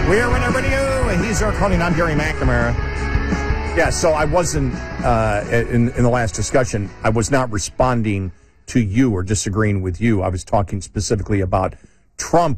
We are Renner Radio. He's Eric Harley, and I'm Gary McNamara. Yeah, so I wasn't, in the last discussion, I was not responding to you or disagreeing with you. I was talking specifically about Trump